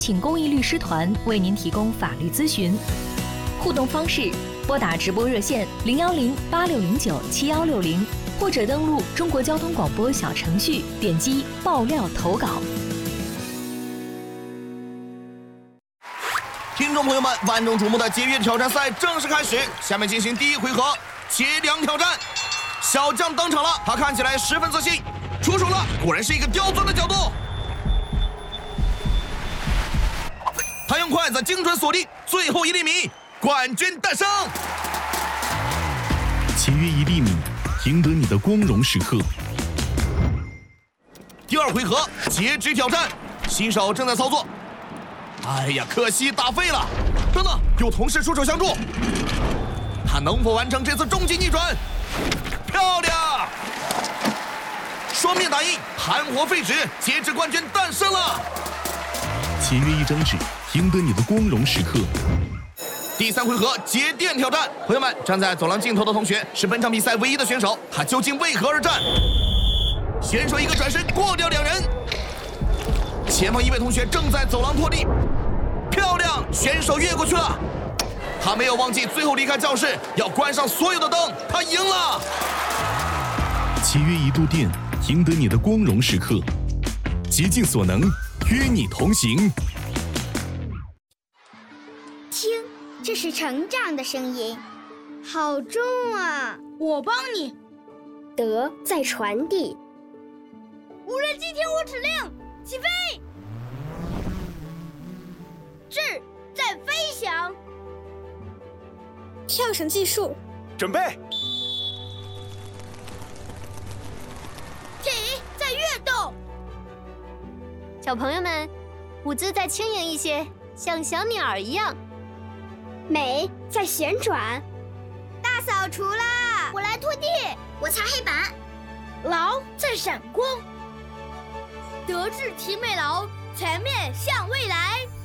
请公益律师团为您提供法律咨询。互动方式：拨打直播热线010-8609-7160，或者登录中国交通广播小程序，点击爆料投稿。 听众朋友们，万众瞩目的节约挑战赛正式开始，下面进行第一回合节粮挑战。小将登场了，他看起来十分自信，出手了，果然是一个刁钻的角度。他用筷子精准锁定最后1厘米，冠军诞生。 节约1厘米，赢得你的光荣时刻。 第二回合截肢挑战，新手正在操作。哎呀，可惜打废了。等等，有同事出手相助，他能否完成这次终极逆转？漂亮！双面打印，含活废纸，截肢冠军诞生了。 节约1张纸，赢得你的光荣时刻。 第3回合节电挑战，朋友们，站在走廊尽头的同学是本场比赛唯一的选手，他究竟为何而战？选手一个转身过掉2人，前方一位同学正在走廊拖地，漂亮，选手越过去了。他没有忘记最后离开教室要关上所有的灯，他赢了。 节约1度电，赢得你的光荣时刻。竭尽所能，与你同行。 听，这是成长的声音，好重啊！ 我帮你。 德在传递。 无人机听我指令，起飞！智在飞翔。 跳绳计数， 准备。 体在跃动。 小朋友们，舞姿再轻盈一些，像小鸟一样。 美在旋转。 大扫除啦！ 我来拖地， 我擦黑板。 劳在闪光。德智体美劳，全面向未来。